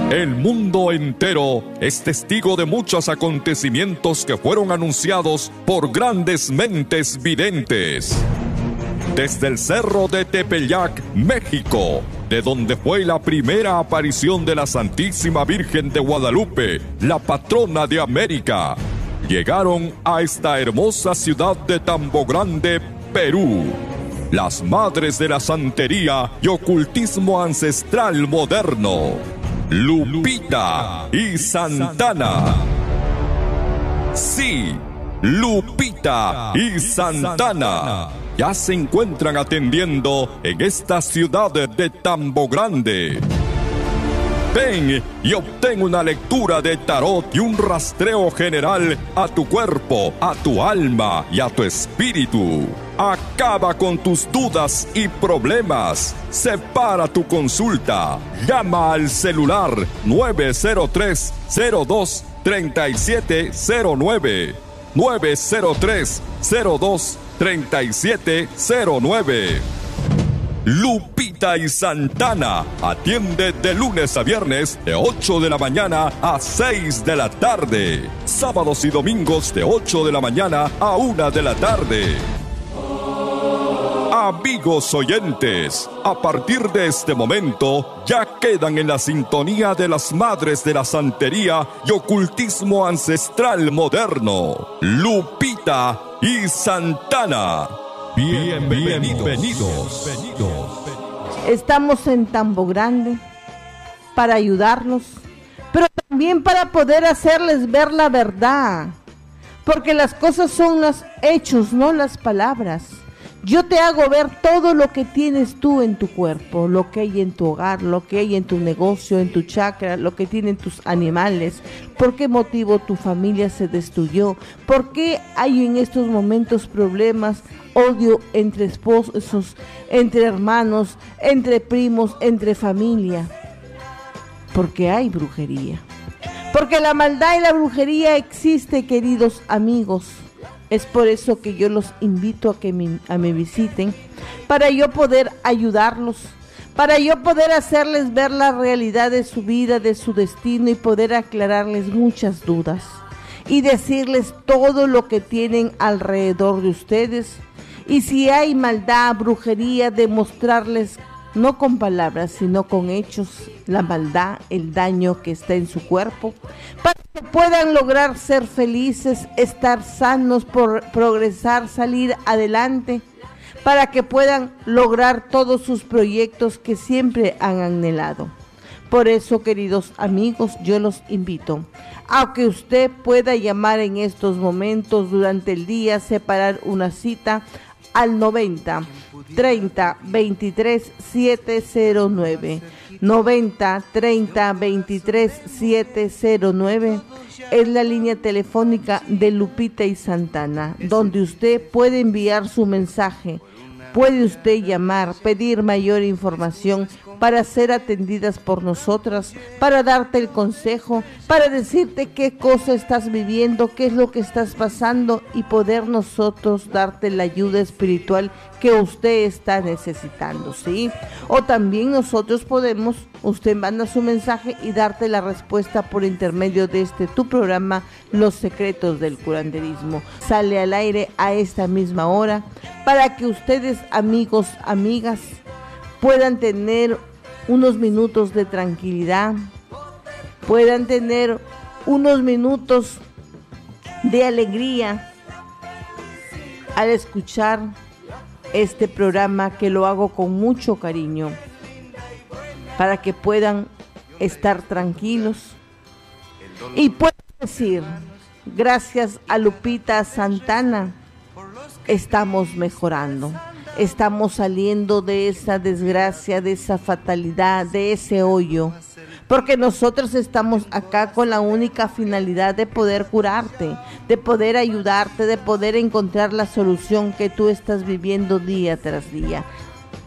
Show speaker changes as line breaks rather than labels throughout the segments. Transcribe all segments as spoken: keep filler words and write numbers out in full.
El mundo entero es testigo de muchos acontecimientos que fueron anunciados por grandes mentes videntes. Desde el cerro de Tepeyac, México, de donde fue la primera aparición de la Santísima Virgen de Guadalupe, la patrona de América, llegaron a esta hermosa ciudad de Tambo Grande, Perú, las madres de la santería y ocultismo ancestral moderno, Lupita y Santana. Sí, Lupita y Santana ya se encuentran atendiendo en esta ciudad de Tambo Grande. Ven y obtén una lectura de tarot y un rastreo general a tu cuerpo, a tu alma y a tu espíritu. Acaba con tus dudas y problemas. Separa tu consulta. Llama al celular nueve cero tres, cero dos, tres siete cero nueve. nueve cero tres, cero dos, tres siete cero nueve. Lupita y Santana atiende de lunes a viernes de ocho de la mañana a seis de la tarde. Sábados y domingos de ocho de la mañana a una de la tarde. Amigos oyentes, a partir de este momento ya quedan en la sintonía de las madres de la santería y ocultismo ancestral moderno, Lupita y Santana. Bienvenidos. Bienvenidos.
Estamos en Tambo Grande para ayudarlos, pero también para poder hacerles ver la verdad, porque las cosas son los hechos, no las palabras. Yo te hago ver todo lo que tienes tú en tu cuerpo, lo que hay en tu hogar, lo que hay en tu negocio, en tu chakra, lo que tienen tus animales, por qué motivo tu familia se destruyó, por qué hay en estos momentos problemas, odio entre esposos, entre hermanos, entre primos, entre familia, porque hay brujería, porque la maldad y la brujería existe, queridos amigos. Es por eso que yo los invito a que me, a me visiten, para yo poder ayudarlos, para yo poder hacerles ver la realidad de su vida, de su destino y poder aclararles muchas dudas y decirles todo lo que tienen alrededor de ustedes. Y si hay maldad, brujería, demostrarles no con palabras, sino con hechos, la maldad, el daño que está en su cuerpo, para que puedan lograr ser felices, estar sanos, por progresar, salir adelante, para que puedan lograr todos sus proyectos que siempre han anhelado. Por eso, queridos amigos, yo los invito a que usted pueda llamar en estos momentos durante el día, separar una cita al noventa, treinta, veintitrés, siete cero nueve, noventa, treinta, veintitrés, siete cero nueve, es la línea telefónica de Lupita y Santana, donde usted puede enviar su mensaje, puede usted llamar, pedir mayor información para ser atendidas por nosotras, para darte el consejo, para decirte qué cosa estás viviendo, qué es lo que estás pasando y poder nosotros darte la ayuda espiritual que usted está necesitando, ¿sí? O también nosotros podemos, usted manda su mensaje y darte la respuesta por intermedio de este tu programa, Los Secretos del Curanderismo. Sale al aire a esta misma hora para que ustedes, amigos, amigas, puedan tener unos minutos de tranquilidad, puedan tener unos minutos de alegría al escuchar este programa, que lo hago con mucho cariño, para que puedan estar tranquilos y puedan decir, gracias a Lupita Santana, estamos mejorando. Estamos saliendo de esa desgracia, de esa fatalidad, de ese hoyo, porque nosotros estamos acá con la única finalidad de poder curarte, de poder ayudarte, de poder encontrar la solución que tú estás viviendo día tras día.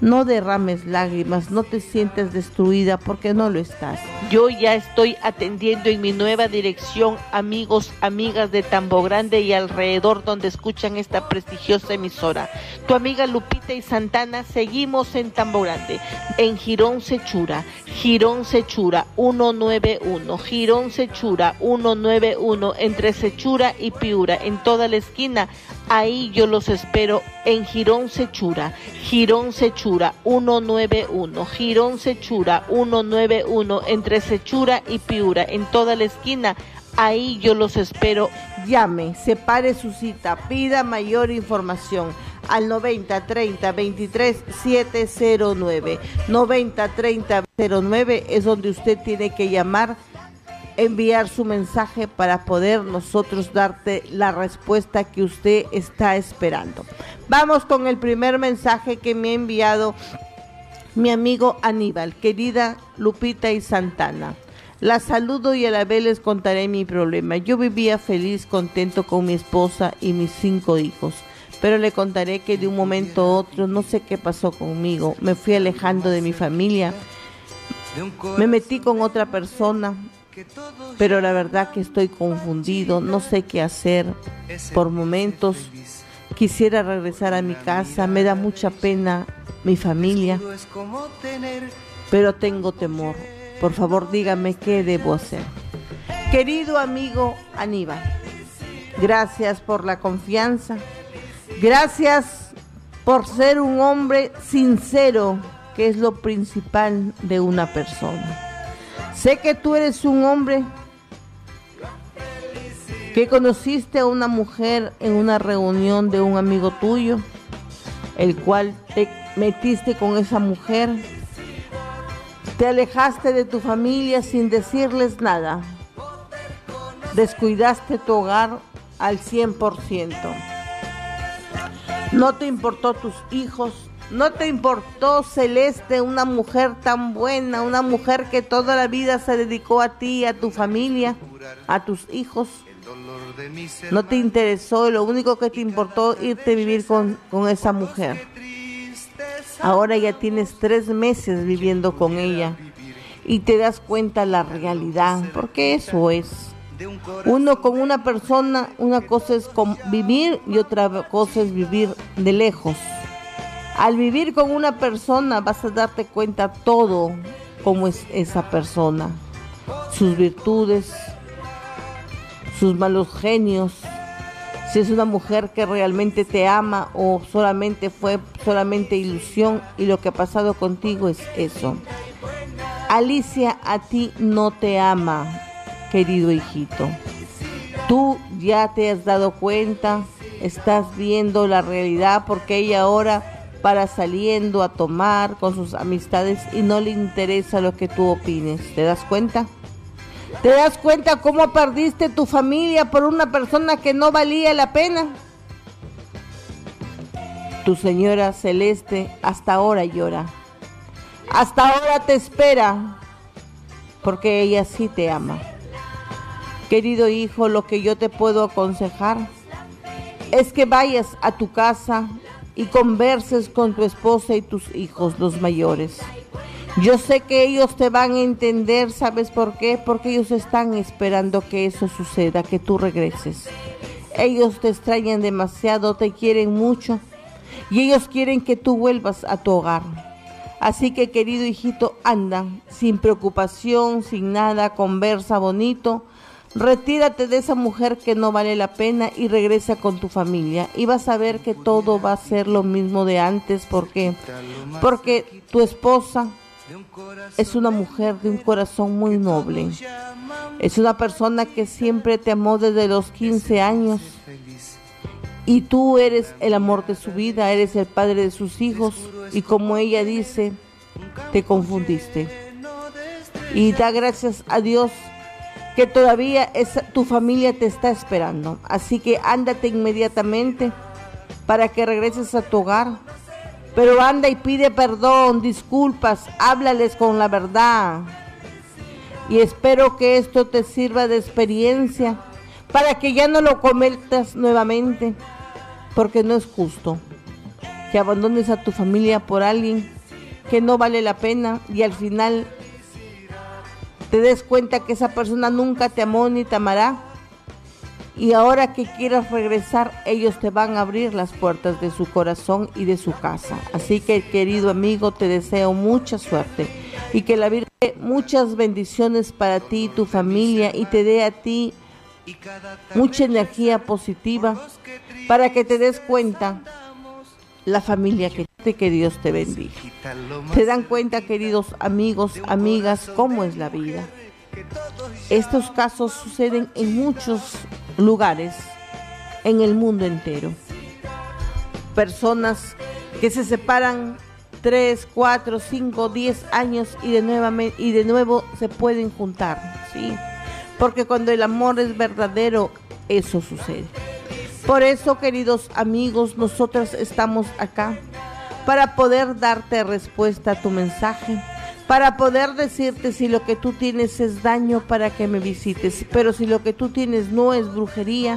No derrames lágrimas, no te sientas destruida porque no lo estás.
Yo ya estoy atendiendo en mi nueva dirección, amigos, amigas de Tambo Grande y alrededor donde escuchan esta prestigiosa emisora. Tu amiga Lupita y Santana, seguimos en Tambo Grande, en Girón Sechura, Girón Sechura ciento noventa y uno, Girón Sechura ciento noventa y uno, entre Sechura y Piura, en toda la esquina. Ahí yo los espero en Girón Sechura, Girón Sechura ciento noventa y uno, Girón Sechura ciento noventa y uno, entre Sechura y Piura, en toda la esquina. Ahí yo los espero.
Llame, separe su cita, pida mayor información al noventa treinta veintitrés siete cero nueve. noventa treinta cero nueve es donde usted tiene que llamar, enviar su mensaje para poder nosotros darte la respuesta que usted está esperando. Vamos con el primer mensaje que me ha enviado mi amigo Aníbal. Querida Lupita y Santana, la saludo y a la vez les contaré mi problema. Yo vivía feliz, contento con mi esposa y mis cinco hijos, pero le contaré que de un momento a otro, no sé qué pasó conmigo, me fui alejando de mi familia, me metí con otra persona, pero la verdad que estoy confundido, no sé qué hacer. Por momentos quisiera regresar a mi casa, me da mucha pena mi familia, pero tengo temor. Por favor, dígame qué debo hacer. Querido amigo Aníbal, gracias por la confianza, gracias por ser un hombre sincero, que es lo principal de una persona. Sé que tú eres un hombre que conociste a una mujer en una reunión de un amigo tuyo, el cual te metiste con esa mujer, te alejaste de tu familia sin decirles nada, descuidaste tu hogar al cien por ciento, no te importó tus hijos, no te importó Celeste, una mujer tan buena, una mujer que toda la vida se dedicó a ti, a tu familia, a tus hijos. No te interesó, lo único que te importó irte a vivir con, con esa mujer. Ahora ya tienes tres meses viviendo con ella y te das cuenta la realidad, porque eso es. Uno con una persona, una cosa es vivir y otra cosa es vivir de lejos. Al vivir con una persona vas a darte cuenta todo cómo es esa persona, sus virtudes, sus malos genios, si es una mujer que realmente te ama o solamente fue solamente ilusión y lo que ha pasado contigo es eso. Alicia a ti no te ama, querido hijito. Tú ya te has dado cuenta, estás viendo la realidad porque ella ahora para saliendo a tomar con sus amistades y no le interesa lo que tú opines. ¿Te das cuenta? ¿Te das cuenta cómo perdiste tu familia por una persona que no valía la pena? Tu señora Celeste hasta ahora llora. Hasta ahora te espera porque ella sí te ama. Querido hijo, lo que yo te puedo aconsejar es que vayas a tu casa y converses con tu esposa y tus hijos, los mayores. Yo sé que ellos te van a entender, ¿sabes por qué? Porque ellos están esperando que eso suceda, que tú regreses. Ellos te extrañan demasiado, te quieren mucho y ellos quieren que tú vuelvas a tu hogar. Así que, querido hijito, anda, sin preocupación, sin nada, conversa bonito. Retírate de esa mujer que no vale la pena y regresa con tu familia y vas a ver que todo va a ser lo mismo de antes. ¿Por qué? Porque tu esposa es una mujer de un corazón muy noble. Es una persona que siempre te amó desde los quince años y tú eres el amor de su vida, eres el padre de sus hijos y como ella dice, te confundiste. Y da gracias a Dios que todavía esa, tu familia te está esperando. Así que ándate inmediatamente para que regreses a tu hogar. Pero anda y pide perdón, disculpas, háblales con la verdad. Y espero que esto te sirva de experiencia para que ya no lo cometas nuevamente, porque no es justo que abandones a tu familia por alguien que no vale la pena y al final te des cuenta que esa persona nunca te amó ni te amará. Y ahora que quieras regresar, ellos te van a abrir las puertas de su corazón y de su casa. Así que, querido amigo, te deseo mucha suerte y que la Virgen dé muchas bendiciones para ti y tu familia y te dé a ti mucha energía positiva para que te des cuenta la familia que te, que Dios te bendiga. ¿Se dan cuenta, queridos amigos, amigas, cómo es la vida? Estos casos suceden en muchos lugares en el mundo entero. Personas que se separan tres, cuatro, cinco, diez años y de, nuevamente, y de nuevo se pueden juntar, ¿sí? Porque cuando el amor es verdadero, eso sucede. Por eso, queridos amigos, nosotros estamos acá para poder darte respuesta a tu mensaje, para poder decirte si lo que tú tienes es daño para que me visites, pero si lo que tú tienes no es brujería,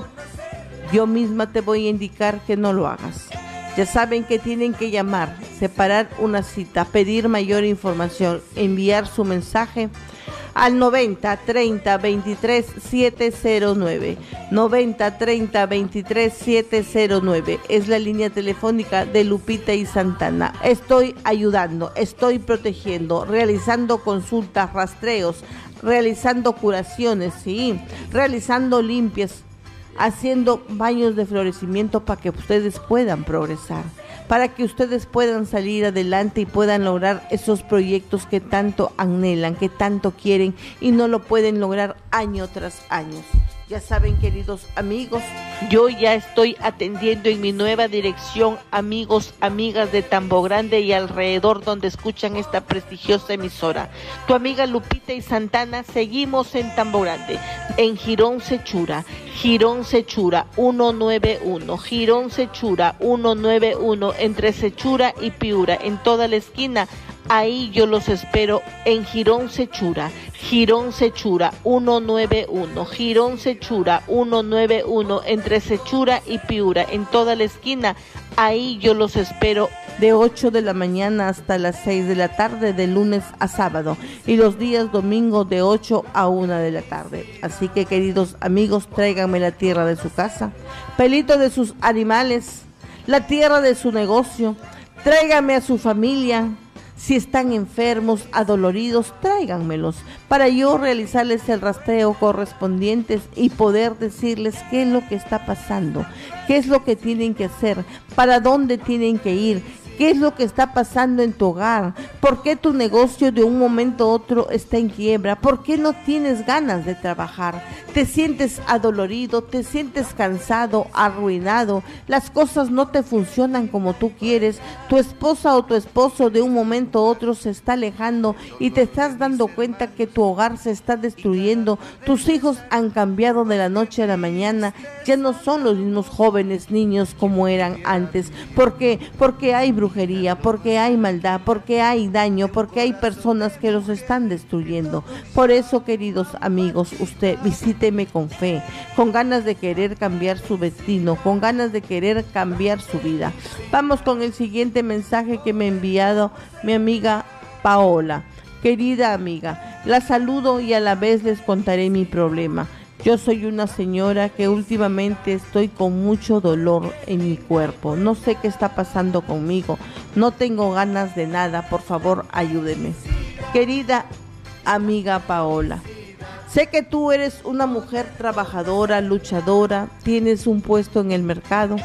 yo misma te voy a indicar que no lo hagas. Ya saben que tienen que llamar, separar una cita, pedir mayor información, enviar su mensaje al noventa treinta veintitrés setecientos nueve. noventa treinta veintitrés setecientos nueve es la línea telefónica de Lupita y Santana. Estoy ayudando, estoy protegiendo, realizando consultas, rastreos, realizando curaciones, sí, realizando limpias, haciendo baños de florecimiento para que ustedes puedan progresar, para que ustedes puedan salir adelante y puedan lograr esos proyectos que tanto anhelan, que tanto quieren y no lo pueden lograr año tras año. Ya saben, queridos amigos,
yo ya estoy atendiendo en mi nueva dirección, amigos, amigas de Tambo Grande y alrededor donde escuchan esta prestigiosa emisora. Tu amiga Lupita y Santana, seguimos en Tambo Grande, en Girón Sechura, Girón Sechura ciento noventa y uno, Girón Sechura ciento noventa y uno, entre Sechura y Piura, en toda la esquina. Ahí yo los espero en Girón Sechura, Girón Sechura ciento noventa y uno, Girón Sechura ciento noventa y uno, entre Sechura y Piura, en toda la esquina. Ahí yo los espero
de ocho de la mañana hasta las seis de la tarde, de lunes a sábado, y los días domingos de ocho a una de la tarde. Así que, queridos amigos, tráiganme la tierra de su casa, pelito de sus animales, la tierra de su negocio, tráiganme a su familia. Si están enfermos, adoloridos, tráiganmelos para yo realizarles el rastreo correspondiente y poder decirles qué es lo que está pasando, qué es lo que tienen que hacer, para dónde tienen que ir, qué es lo que está pasando en tu hogar, por qué tu negocio de un momento a otro está en quiebra, por qué no tienes ganas de trabajar, te sientes adolorido, te sientes cansado, arruinado, las cosas no te funcionan como tú quieres, tu esposa o tu esposo de un momento a otro se está alejando y te estás dando cuenta que tu hogar se está destruyendo, tus hijos han cambiado de la noche a la mañana, ya no son los mismos jóvenes niños como eran antes. ¿Por qué? Porque hay brujería, porque hay maldad, porque hay daño, porque hay personas que los están destruyendo. Por eso, queridos amigos, usted visíteme con fe, con ganas de querer cambiar su destino, con ganas de querer cambiar su vida. Vamos con el siguiente mensaje que me ha enviado mi amiga Paola. Querida amiga, la saludo y a la vez les contaré mi problema. Yo soy una señora que últimamente estoy con mucho dolor en mi cuerpo. No sé qué está pasando conmigo. No tengo ganas de nada. Por favor, ayúdeme. Querida amiga Paola, sé que tú eres una mujer trabajadora, luchadora, tienes un puesto en el mercado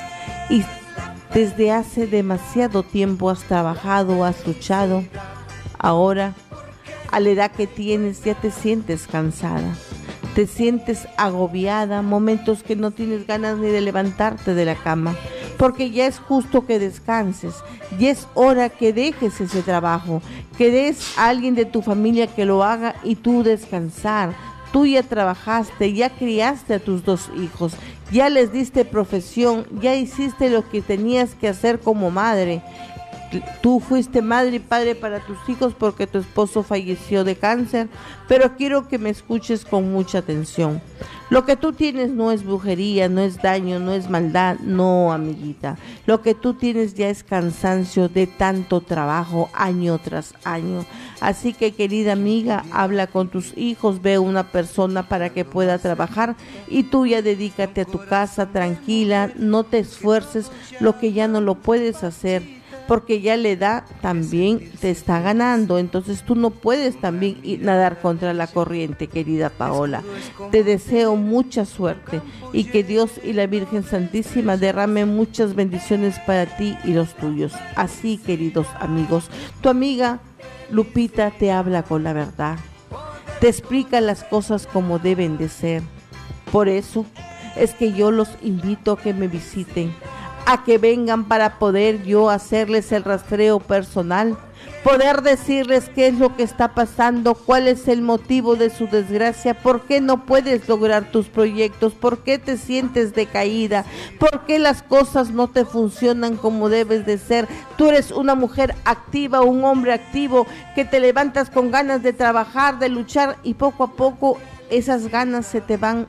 y desde hace demasiado tiempo has trabajado, has luchado. Ahora, a la edad que tienes, ya te sientes cansada. Te sientes agobiada, momentos que no tienes ganas ni de levantarte de la cama, porque ya es justo que descanses, ya es hora que dejes ese trabajo, que des a alguien de tu familia que lo haga y tú descansar. Tú ya trabajaste, ya criaste a tus dos hijos, ya les diste profesión, ya hiciste lo que tenías que hacer como madre. tú fuiste madre y padre para tus hijos porque tu esposo falleció de cáncer, pero quiero que me escuches con mucha atención. Lo que tú tienes no es brujería, no es daño, no es maldad, no, amiguita. Lo que tú tienes ya es cansancio de tanto trabajo año tras año. Así que, querida amiga, habla con tus hijos, ve una persona para que pueda trabajar y tú ya dedícate a tu casa tranquila, no te esfuerces lo que ya no lo puedes hacer, porque ya la edad también te está ganando, entonces tú no puedes también ir nadar contra la corriente, querida Paola. Te deseo mucha suerte y que Dios y la Virgen Santísima derramen muchas bendiciones para ti y los tuyos. Así, queridos amigos, tu amiga Lupita te habla con la verdad, te explica las cosas como deben de ser. Por eso es que yo los invito a que me visiten, a que vengan para poder yo hacerles el rastreo personal, poder decirles qué es lo que está pasando, cuál es el motivo de su desgracia, por qué no puedes lograr tus proyectos, por qué te sientes decaída, por qué las cosas no te funcionan como debes de ser. Tú eres una mujer activa, un hombre activo, que te levantas con ganas de trabajar, de luchar, y poco a poco esas ganas se te van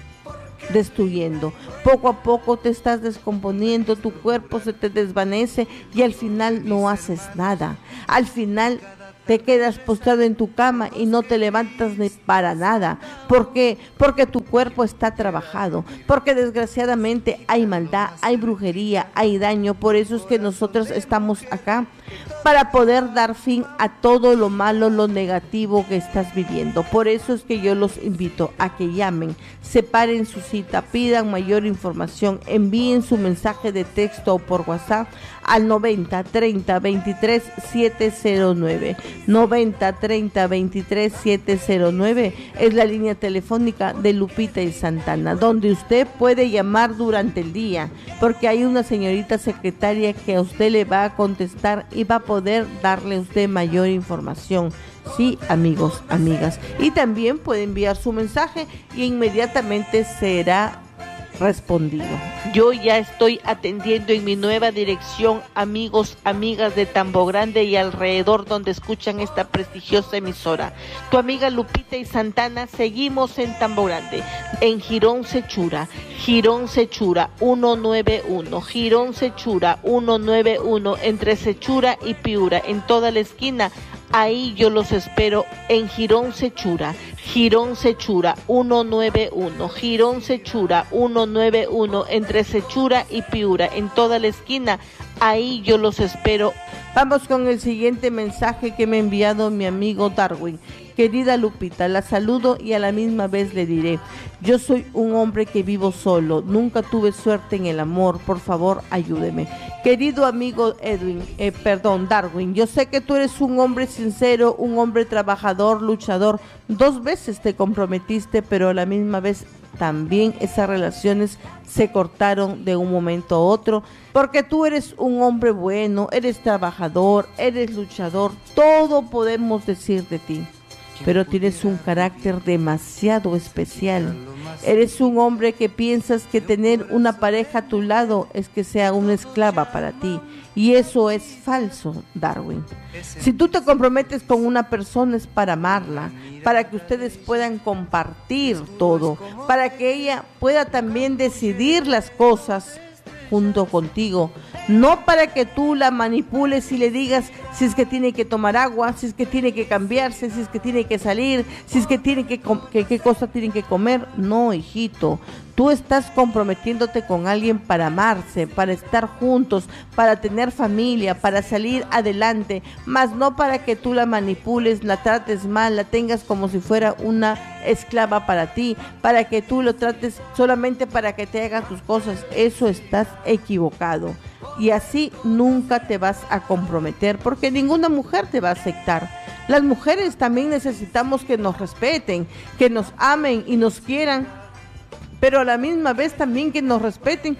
destruyendo. Poco a poco te estás descomponiendo, tu cuerpo se te desvanece y al final no haces nada. Al final te quedas postrado en tu cama y no te levantas ni para nada. ¿Por qué? Porque tu cuerpo está trabajado, porque desgraciadamente hay maldad, hay brujería, hay daño. Por eso es que nosotros estamos acá, para poder dar fin a todo lo malo, lo negativo que estás viviendo. Por eso es que yo los invito a que llamen, separen su cita, pidan mayor información, envíen su mensaje de texto o por WhatsApp al noventa treinta veintitrés siete cero nueve. noventa treinta veintitrés siete cero nueve es la línea telefónica de Lupita y Santana, donde usted puede llamar durante el día, porque hay una señorita secretaria que a usted le va a contestar y va a poder darle a usted mayor información. Sí, amigos, amigas. Y también puede enviar su mensaje y inmediatamente será respondido.
Yo ya estoy atendiendo en mi nueva dirección, amigos, amigas de Tambo Grande y alrededor donde escuchan esta prestigiosa emisora. Tu amiga Lupita y Santana, seguimos en Tambo Grande, en Girón Sechura, Girón Sechura ciento noventa y uno, Girón Sechura ciento noventa y uno, entre Sechura y Piura, en toda la esquina. Ahí yo los espero en Girón Sechura, Girón Sechura ciento noventa y uno, Girón Sechura ciento noventa y uno, entre Sechura y Piura, en toda la esquina. Ahí yo los espero.
Vamos con el siguiente mensaje que me ha enviado mi amigo Darwin. Querida Lupita, la saludo y a la misma vez le diré, yo soy un hombre que vivo solo, nunca tuve suerte en el amor, por favor ayúdeme. Querido amigo Edwin, eh, perdón, Darwin, yo sé que tú eres un hombre sincero, un hombre trabajador, luchador, dos veces te comprometiste, pero a la misma vez también esas relaciones se cortaron de un momento a otro, porque tú eres un hombre bueno, eres trabajador, eres luchador, todo podemos decir de ti. Pero tienes un carácter demasiado especial. Eres un hombre que piensas que tener una pareja a tu lado es que sea una esclava para ti. Y eso es falso, Darwin. Si tú te comprometes con una persona es para amarla, para que ustedes puedan compartir todo, para que ella pueda también decidir las cosas junto contigo, no para que tú la manipules y le digas si es que tiene que tomar agua, si es que tiene que cambiarse, si es que tiene que salir, si es que tiene que, que qué cosa tienen que comer. No, hijito, tú estás comprometiéndote con alguien para amarse, para estar juntos, para tener familia, para salir adelante, más no para que tú la manipules, la trates mal, la tengas como si fuera una esclava para ti, para que tú lo trates solamente para que te haga tus cosas. Eso estás equivocado. Y así nunca te vas a comprometer, porque ninguna mujer te va a aceptar. Las mujeres también necesitamos que nos respeten, que nos amen y nos quieran, pero a la misma vez también que nos respeten.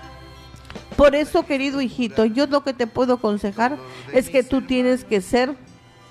Por eso, querido hijito, yo lo que te puedo aconsejar es que tú tienes que ser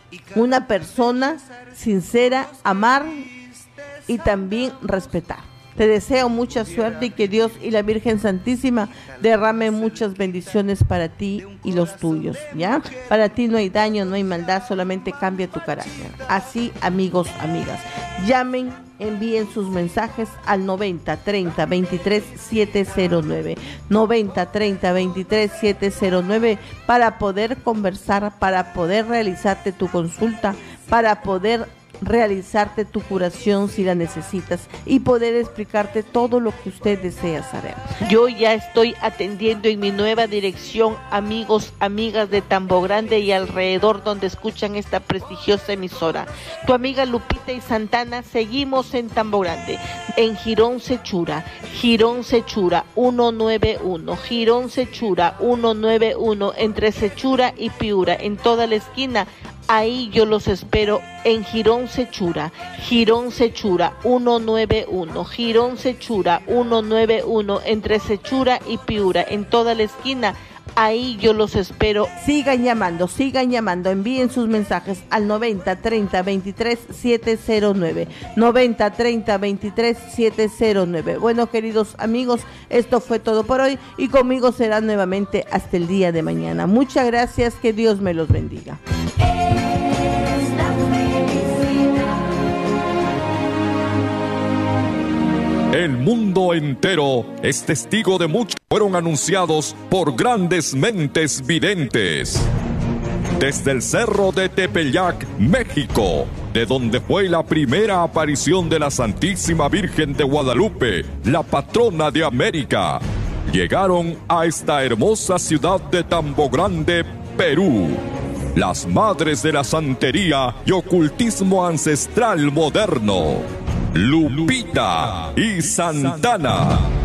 una persona sincera, amar y también respetar. Te deseo mucha suerte y que Dios y la Virgen Santísima derramen muchas bendiciones para ti y los tuyos, ¿ya? Para ti no hay daño, no hay maldad, solamente cambia tu carácter. Así, amigos, amigas, llamen, envíen sus mensajes al noventa treinta veintitrés siete cero nueve, noventa treinta veintitrés siete cero nueve para poder conversar, para poder realizarte tu consulta, para poder realizarte tu curación si la necesitas y poder explicarte todo lo que usted desea saber.
Yo ya estoy atendiendo en mi nueva dirección, amigos, amigas de Tambo Grande y alrededor donde escuchan esta prestigiosa emisora. Tu amiga Lupita y Santana, seguimos en Tambo Grande, en Girón Sechura, Girón Sechura ciento noventa y uno, Girón Sechura ciento noventa y uno, entre Sechura y Piura, en toda la esquina. Ahí yo los espero en Girón Sechura, Girón Sechura ciento noventa y uno, Girón Sechura ciento noventa y uno, entre Sechura y Piura, en toda la esquina. Ahí yo los espero.
Sigan llamando, sigan llamando, envíen sus mensajes al noventa treinta veintitrés siete cero nueve, noventa treinta veintitrés siete cero nueve. Bueno, queridos amigos, esto fue todo por hoy y conmigo será nuevamente hasta el día de mañana. Muchas gracias, que Dios me los bendiga.
El mundo entero es testigo de muchos que fueron anunciados por grandes mentes videntes. Desde el cerro de Tepeyac, México, de donde fue la primera aparición de la Santísima Virgen de Guadalupe, la patrona de América, llegaron a esta hermosa ciudad de Tambo Grande, Perú, las madres de la santería y ocultismo ancestral moderno, Lupita y Santana.